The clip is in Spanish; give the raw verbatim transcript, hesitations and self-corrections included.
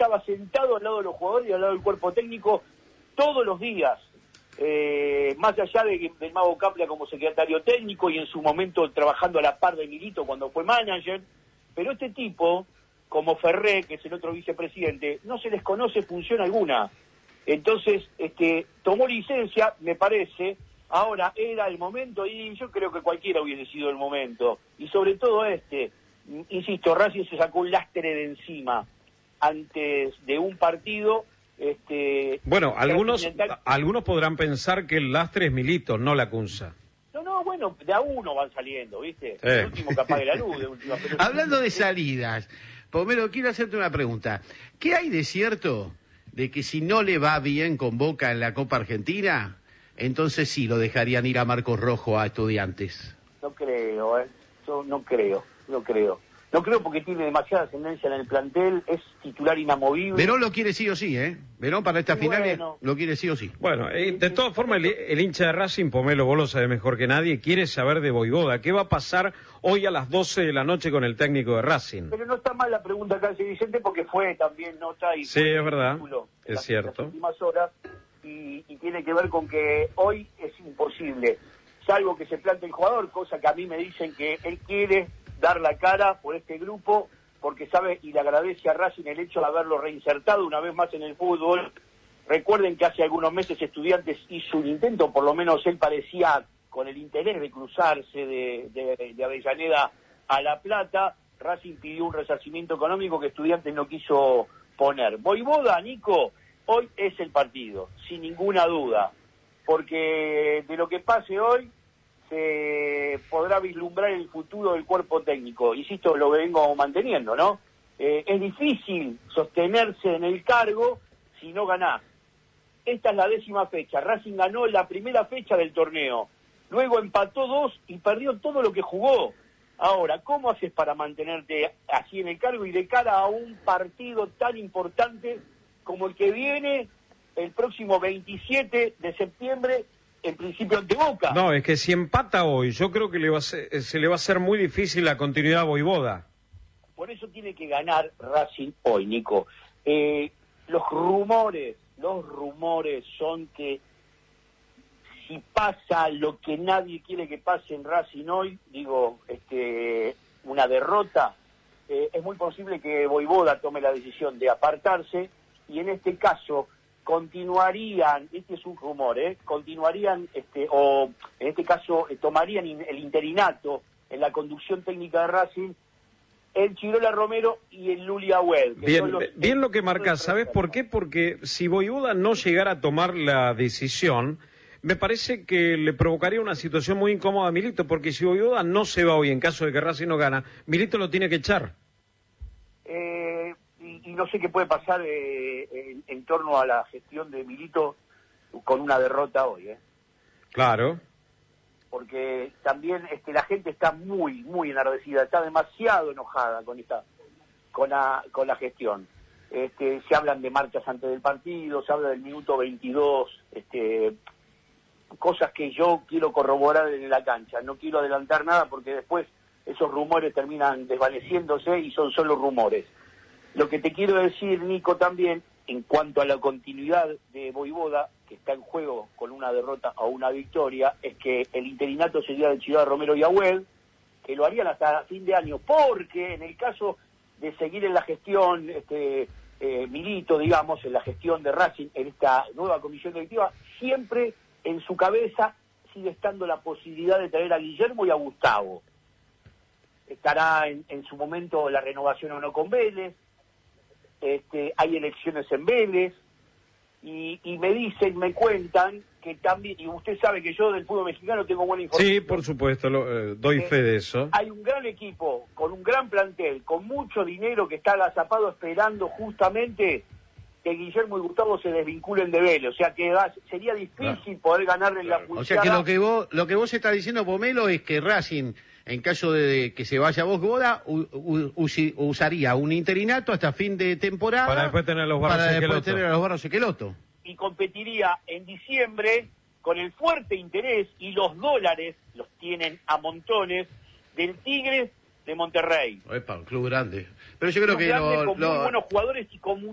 estaba sentado al lado de los jugadores y al lado del cuerpo técnico todos los días. Eh, más allá de, del Mago Capria como secretario técnico y en su momento trabajando a la par de Milito cuando fue manager, pero este tipo, como Ferré, que es el otro vicepresidente, no se les conoce función alguna. Entonces, este, tomó licencia, me parece. Ahora era el momento, y yo creo que cualquiera hubiese sido el momento, y sobre todo este, insisto, Racing se sacó un lastre de encima antes de un partido. Este, bueno, algunos algunos podrán pensar que el lastre es Milito, no Lacunza. No, no, bueno, de a uno van saliendo, ¿viste? Eh. El último que apague la luz. De última, pero hablando de salidas, Pomelo, quiero hacerte una pregunta. ¿Qué hay de cierto de que si no le va bien con Boca en la Copa Argentina, entonces sí lo dejarían ir a Marcos Rojo a Estudiantes? No creo, ¿eh? Yo no creo, no creo. No creo porque tiene demasiada ascendencia en el plantel, es titular inamovible. Verón lo quiere sí o sí, ¿eh? Verón para esta final bueno. lo quiere sí o sí. Bueno, eh, de todas formas, el, el hincha de Racing, Pomelo, vos lo sabés mejor que nadie, quiere saber de Voivoda. ¿Qué va a pasar hoy a las doce de la noche con el técnico de Racing? Pero no está mal la pregunta acá, Vicente, porque fue también nota y sí, es verdad, es las, cierto. Las últimas horas, y, y tiene que ver con que hoy es imposible, salvo que se plante el jugador, cosa que a mí me dicen que él quiere dar la cara por este grupo, porque sabe y le agradece a Racing el hecho de haberlo reinsertado una vez más en el fútbol. Recuerden que hace algunos meses Estudiantes hizo un intento, por lo menos él parecía con el interés de cruzarse de, de, de Avellaneda a La Plata. Racing pidió un resarcimiento económico que Estudiantes no quiso poner. Voivoda, Nico, hoy es el partido, sin ninguna duda, porque de lo que pase hoy se podrá vislumbrar el futuro del cuerpo técnico. Insisto, lo vengo manteniendo, ¿no? Eh, es difícil sostenerse en el cargo si no ganás. Esta es la décima fecha. Racing ganó la primera fecha del torneo. Luego empató dos y perdió todo lo que jugó. Ahora, ¿cómo haces para mantenerte así en el cargo y de cara a un partido tan importante como el que viene el próximo veintisiete de septiembre, en principio ante Boca? No, es que si empata hoy, yo creo que le va a ser, se le va a hacer muy difícil la continuidad a Voivoda. Por eso tiene que ganar Racing hoy, Nico. Eh, los rumores, los rumores son que si pasa lo que nadie quiere que pase en Racing hoy, digo, este, una derrota, eh, es muy posible que Voivoda tome la decisión de apartarse, y en este caso continuarían, este es un rumor, ¿eh? continuarían, este, o en este caso eh, tomarían in, el interinato en la conducción técnica de Racing el Chirola Romero y el Luli Agüed. Bien, los, bien lo que marcas, ¿sabes por qué? Porque si Voivoda no llegara a tomar la decisión, me parece que le provocaría una situación muy incómoda a Milito, porque si Voivoda no se va hoy en caso de que Racing no gana, Milito lo tiene que echar. Eh, y, y no sé qué puede pasar eh, en, en torno a la gestión de Milito con una derrota hoy, ¿eh? Claro. Porque también este, la gente está muy, muy enardecida, está demasiado enojada con esta, con la, con la gestión. Este, se hablan de marchas antes del partido, se habla del minuto veintidós, este, cosas que yo quiero corroborar en la cancha. No quiero adelantar nada porque después esos rumores terminan desvaneciéndose y son solo rumores. Lo que te quiero decir, Nico, también, en cuanto a la continuidad de Voivoda, que está en juego con una derrota o una victoria, es que el interinato sería de Chirola Romero y Agüed, que lo harían hasta fin de año, porque en el caso de seguir en la gestión, este eh, Milito, digamos, en la gestión de Racing, en esta nueva comisión directiva, siempre en su cabeza sigue estando la posibilidad de traer a Guillermo y a Gustavo. Estará en, en su momento la renovación o no con Vélez. Este, hay elecciones en Vélez, y, y me dicen, me cuentan, que también, y usted sabe que yo del fútbol mexicano tengo buena información. Sí, por supuesto, lo, eh, doy eh, fe de eso. Hay un gran equipo, con un gran plantel, con mucho dinero que está agazapado esperando justamente que Guillermo y Gustavo se desvinculen de Vélez, o sea que va, sería difícil claro. poder ganarle claro. la pulsada. O sea que lo que vos, lo que vos estás diciendo, Pomelo, es que Racing, en caso de que se vaya Voivoda, usaría un interinato hasta fin de temporada para después tener a los Barros para Equeloto. después tener a los Barros Equeloto. Y competiría en diciembre con el fuerte interés, y los dólares los tienen a montones, del Tigres de Monterrey. Epa, un club grande. Pero yo creo club que grande lo, con lo... muy buenos jugadores y con